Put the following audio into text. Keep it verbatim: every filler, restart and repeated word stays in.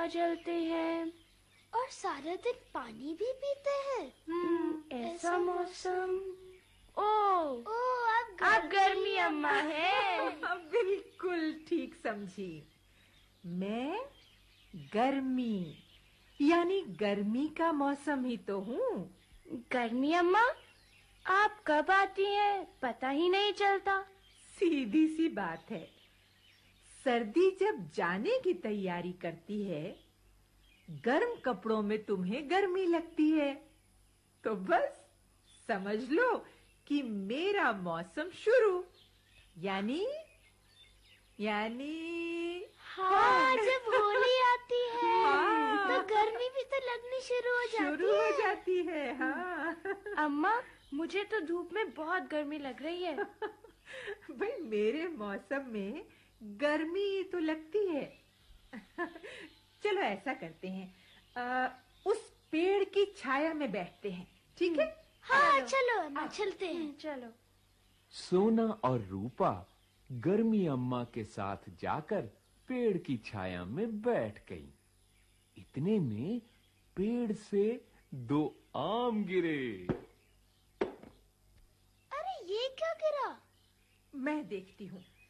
पंखा जलते हैं और सारा दिन पानी भी पीते हैं। हम्म, ऐसा मौसम। ओ, ओ, अब अब गर्मी अम्मा है। बिल्कुल ठीक समझी। मैं गर्मी यानी गर्मी का मौसम ही तो हूँ। गर्मी अम्मा, आप कब आती हैं पता ही नहीं चलता। सीधी सी बात है, सर्दी जब जाने की तैयारी करती है, गर्म कपड़ों में तुम्हें गर्मी लगती है, तो बस समझ लो कि मेरा मौसम शुरू, यानी यानी हाँ, जब होली आती है हाँ, तो गर्मी भी तो लगनी शुरू हो जाती शुरू है। हो जाती है। हाँ अम्मा, मुझे तो धूप में बहुत गर्मी लग रही है। भाई, मेरे मौसम में गर्मी तो लगती है। चलो ऐसा करते हैं, आ, उस पेड़ की छाया में बैठते हैं, ठीक है? हाँ, चलो अम्मा, चलते हैं। चलो। सोना और रूपा गर्मी अम्मा के साथ जाकर पेड़ की छाया में बैठ गईं। इतने में पेड़ से दो आम गिरे। अरे, ये क्या गिरा? मैं देखती हूँ।